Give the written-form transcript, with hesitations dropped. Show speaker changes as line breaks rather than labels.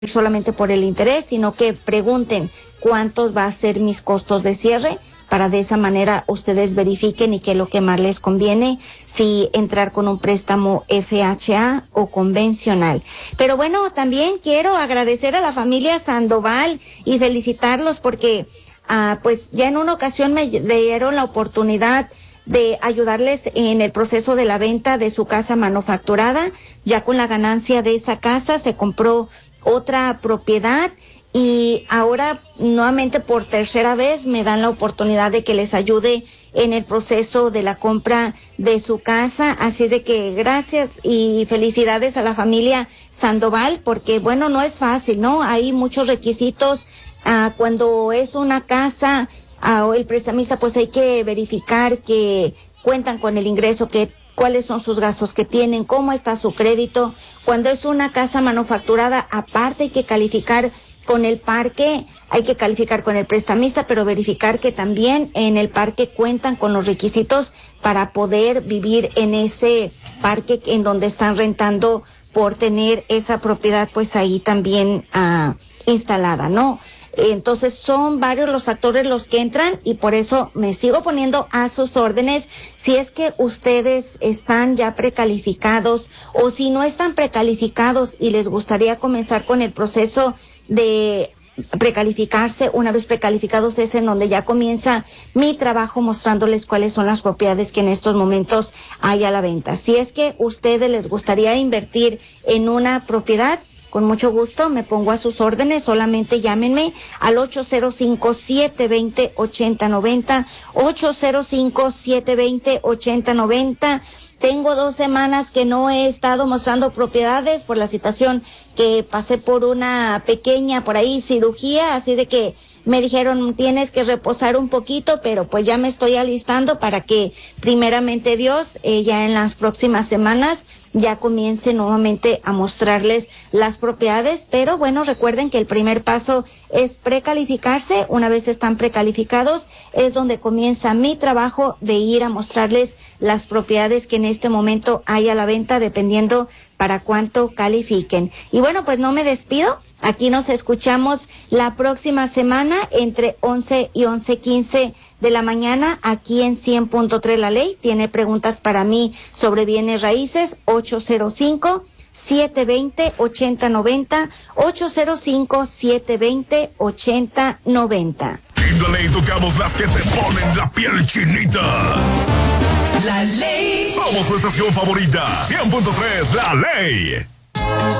solamente por el interés, sino que pregunten cuántos va a ser mis costos de cierre, para de esa manera ustedes verifiquen y qué es lo que más les conviene, si entrar con un préstamo FHA o convencional. Pero bueno, también quiero agradecer a la familia Sandoval y felicitarlos porque pues ya en una ocasión me dieron la oportunidad de ayudarles en el proceso de la venta de su casa manufacturada. Ya con la ganancia de esa casa se compró otra propiedad y ahora nuevamente por tercera vez me dan la oportunidad de que les ayude en el proceso de la compra de su casa. Así de que gracias y felicidades a la familia Sandoval, porque bueno, no es fácil, ¿no? Hay muchos requisitos cuando es una casa o el prestamista, pues hay que verificar que cuentan con el ingreso, que cuáles son sus gastos que tienen, cómo está su crédito. Cuando es una casa manufacturada, aparte hay que calificar con el parque, hay que calificar con el prestamista, pero verificar que también en el parque cuentan con los requisitos para poder vivir en ese parque en donde están rentando por tener esa propiedad pues ahí también instalada, ¿no? Entonces son varios los factores los que entran y por eso me sigo poniendo a sus órdenes. Si es que ustedes están ya precalificados o si no están precalificados y les gustaría comenzar con el proceso de precalificarse, una vez precalificados es en donde ya comienza mi trabajo mostrándoles cuáles son las propiedades que en estos momentos hay a la venta. Si es que ustedes les gustaría invertir en una propiedad, con mucho gusto me pongo a sus órdenes, solamente llámenme al 805-720-8090, 805-720-8090. Tengo 2 semanas que no he estado mostrando propiedades por la situación que pasé por una pequeña por ahí cirugía, así de que me dijeron tienes que reposar un poquito, pero pues ya me estoy alistando para que primeramente Dios ya en las próximas semanas ya comience nuevamente a mostrarles las propiedades. Pero bueno, recuerden que el primer paso es precalificarse. Una vez están precalificados es donde comienza mi trabajo de ir a mostrarles las propiedades que en este momento hay a la venta, dependiendo para cuánto califiquen. Y bueno, pues no me despido. Aquí nos escuchamos la próxima semana entre 11 y 11:15 de la mañana aquí en 100.3 La Ley. Tiene preguntas para mí sobre bienes raíces, 805-720-8090, 805-720-8090.
En La Ley tocamos las que te ponen la piel chinita.
La Ley.
Somos tu estación favorita, 100.3 La Ley.